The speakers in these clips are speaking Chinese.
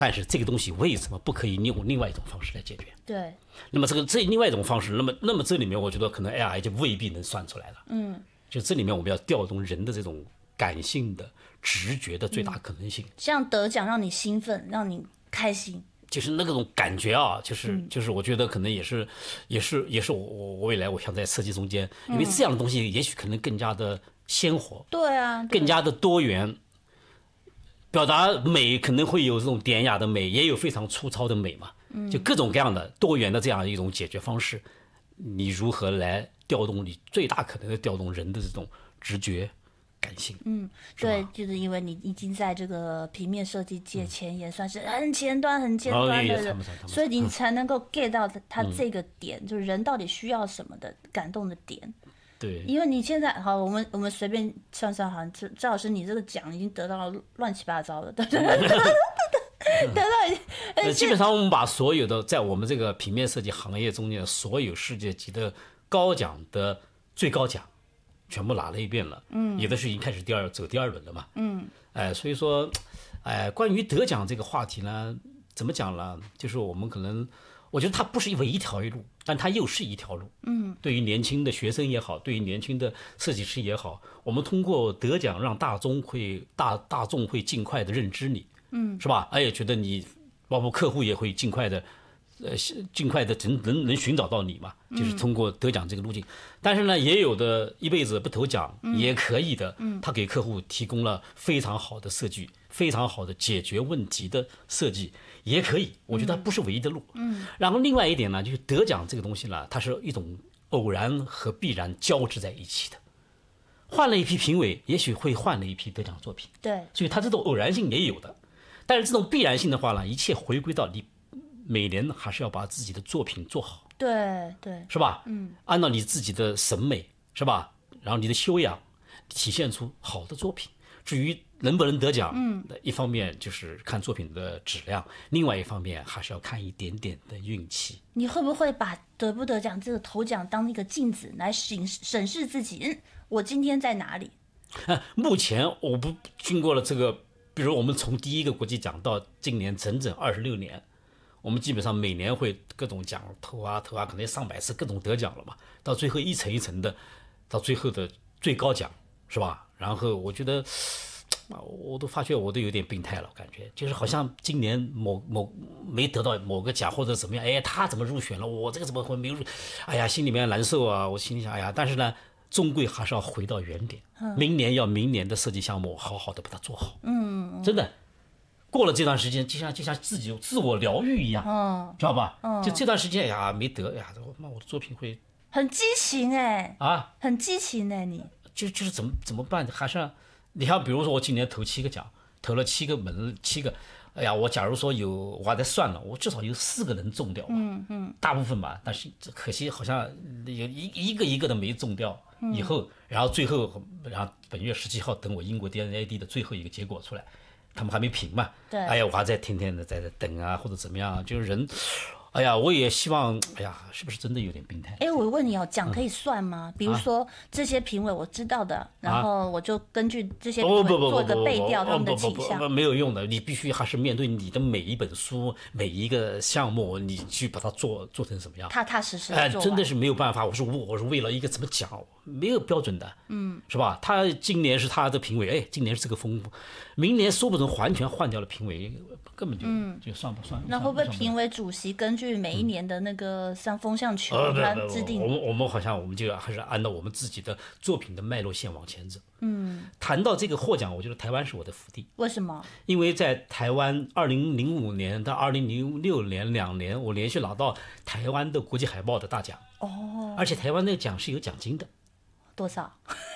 但是这个东西为什么不可以用另外一种方式来解决？ 对， 那么这另外一种方式，那么这里面我觉得可能 AI 就未必能算出来了。就这里面我们要调动人的这种感性的直觉的最大可能性。 这样得奖让你兴奋，让你开心。 就是那种感觉啊，就是我觉得可能也是我未来我想在设计中间，因为这样的东西也许可能更加的鲜活， 对啊， 更加的多元。表达美可能会有这种典雅的美，也有非常粗糙的美嘛，就各种各样的多元的这样一种解决方式，你如何来调动你最大可能的调动人的这种直觉感性？ 对，就是因为你已经在这个平面设计界前沿算是很前端的人，所以你才能够 get 到他这个点，就是人到底需要什么的感动的点。 对， 因为你现在好，我们随便算算，好像赵老师你这个奖已经得到了乱七八糟的，对得到基本上我们把所有的在我们这个平面设计行业中间所有世界级的高奖的最高奖全部拿了一遍了，有的是已经开始走第二轮了嘛，所以说，关于得奖这个话题呢，怎么讲呢？就是我们可能。我觉得它不是唯一一条路，但它又是一条路。对于年轻的学生也好，对于年轻的设计师也好，我们通过得奖让大众会尽快的认知你，是吧？也觉得你，包括客户也会尽快的能寻找到你嘛，就是通过得奖这个路径。但是呢，也有的一辈子不投奖也可以的，他给客户提供了非常好的设计，非常好的解决问题的设计。也可以，我觉得它不是唯一的路。然后另外一点呢，就是得奖这个东西呢，它是一种偶然和必然交织在一起的。换了一批评委，也许会换了一批得奖作品。 对， 所以它这种偶然性也有的。但是这种必然性的话呢，一切回归到你每年还是要把自己的作品做好。 对， 是吧？按照你自己的审美，是吧？然后你的修养，体现出好的作品。至于能不能得奖，一方面就是看作品的质量，另外一方面还是要看一点点的运气。 你会不会把得不得奖这个头奖当一个镜子来审视自己？我今天在哪里？ 目前我不经过了这个，比如我们从第一个国际奖到今年整整26年，我们基本上每年会各种奖投啊，可能上百次各种得奖了嘛，到最后一层一层的，到最后的最高奖，是吧？然后我觉得，我都发觉我都有点病态了，感觉就是好像今年没得到某个奖或者怎么样，他怎么入选了，我这个怎么会没入？心里面难受啊！我心里想，但是呢，终归还是要回到原点，明年的设计项目好好的把它做好。真的，过了这段时间，就像自己自我疗愈一样，知道吧？就这段时间，没得，我的作品会很激情很激情你。 就是怎么办？还是你看，比如说我今年投7个奖，投了7个，我假如说我还在算了，我至少有4个能中掉嘛，大部分吧，但是可惜好像有一个一个的没中掉。以后，然后最后，然后本月17号等我英国 DNAD 的最后一个结果出来，他们还没评嘛， 对， 我还在天天的在等啊，或者怎么样，就是人。我也希望，是不是真的有点病态？ 我问你奖可以算吗？比如说这些评委我知道的，然后我就根据这些评委做一个背调，他们的倾向。 没有用的，你必须还是面对你的每一本书、每一个项目，你去把它做成什么样？ 踏踏实实。 真的是没有办法。我是为了一个怎么讲，没有标准的，是吧？他今年是他的评委，今年是这个风，明年说不准完全换掉了评委，根本就算不算？ 那会不会评委主席根据每一年的那个像风向球，他制定？ 我们好像我们就还是按照我们自己的作品的脉络线往前走。谈到这个获奖，我觉得台湾是我的福地。 为什么？ 因为在台湾2005年到2006年2年，我连续拿到台湾的国际海报的大奖。而且台湾那个奖是有奖金的。 多少？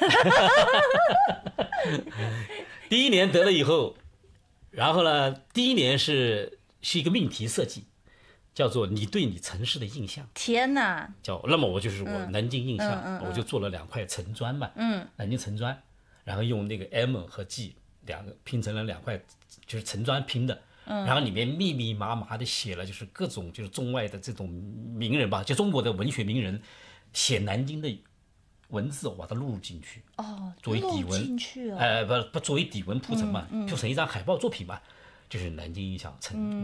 第一年得了以后，然后呢，第一年是一个命题设计，叫做你对你城市的印象。 天哪！ 那么我南京印象，我就做了2块层砖嘛，南京层砖，然后用那个 M 和 G 2个拼成了2块，就是层砖拼的。然后里面密密麻麻的写了，就是各种就是中外的这种名人吧，就中国的文学名人写南京的文字，我把它录入进去。作为底文。 录进去不作为底文铺成嘛，铺成一张海报作品嘛。 就是南京音响